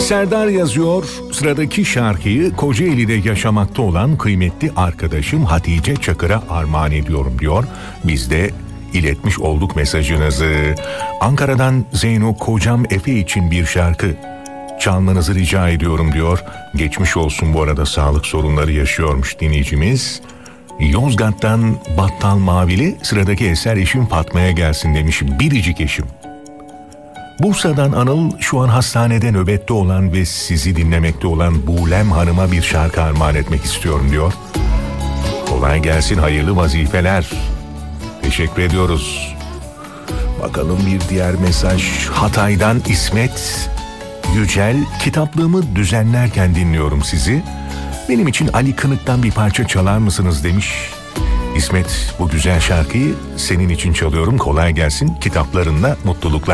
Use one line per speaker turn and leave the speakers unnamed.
Serdar yazıyor, sıradaki şarkıyı Kocaeli'de yaşamakta olan kıymetli arkadaşım Hatice Çakır'a armağan ediyorum diyor. Biz de iletmiş olduk mesajınızı. Ankara'dan Zeyno, kocam Efe için bir şarkı çalmanızı rica ediyorum diyor. Geçmiş olsun, bu arada sağlık sorunları yaşıyormuş dinleyicimiz. Yozgat'tan Battal Mavili, sıradaki eser eşim Fatma'ya gelsin demiş, biricik eşim. Bursa'dan Anıl, şu an hastanede nöbette olan ve sizi dinlemekte olan Buğlem Hanım'a bir şarkı armağan etmek istiyorum diyor. Kolay gelsin, hayırlı vazifeler. Teşekkür ediyoruz. Bakalım bir diğer mesaj. Hatay'dan İsmet Yücel, kitaplığımı düzenlerken dinliyorum sizi. Benim için Ali Kınık'tan bir parça çalar mısınız demiş. İsmet, bu güzel şarkıyı senin için çalıyorum. Kolay gelsin, kitaplarınla mutluluklar.